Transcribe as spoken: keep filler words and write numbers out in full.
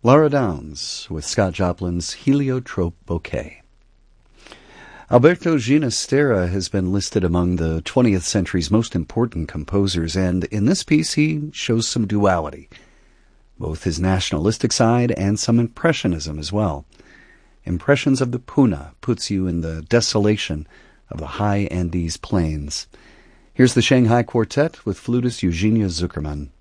Laura Downs with Scott Joplin's Heliotrope Bouquet. Alberto Ginastera has been listed among the twentieth century's most important composers, and in this piece he shows some duality, both his nationalistic side and some impressionism as well. Impressions of the Puna puts you in the desolation of the high Andes plains. Here's the Shanghai Quartet with flutist Eugenia Zuckerman.